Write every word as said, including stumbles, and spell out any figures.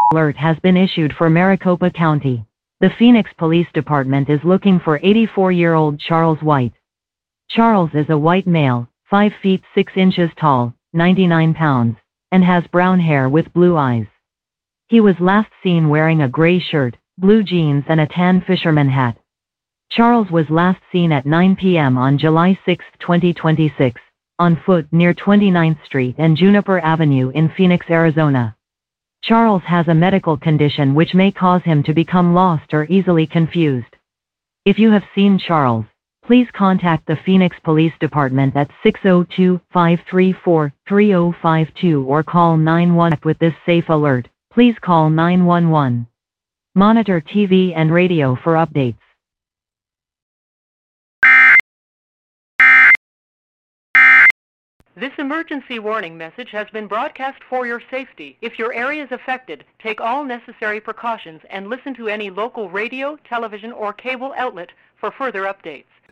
Alert has been issued for Maricopa County. The Phoenix Police Department is looking for eighty-four-year-old Charles White. Charles is a white male, five feet six inches tall, ninety-nine pounds, and has brown hair with blue eyes. He was last seen wearing a gray shirt, blue jeans and a tan fisherman hat. Charles was last seen at nine p m on July sixth, twenty twenty-six, on foot near twenty-ninth Street and Juniper Avenue in Phoenix, Arizona. Charles has a medical condition which may cause him to become lost or easily confused. If you have seen Charles, please contact the Phoenix Police Department at six oh two, five three four, three oh five two or call nine one one. With this safe alert, please call nine one one. Monitor T V and radio for updates. This emergency warning message has been broadcast for your safety. If your area is affected, take all necessary precautions and listen to any local radio, television, or cable outlet for further updates.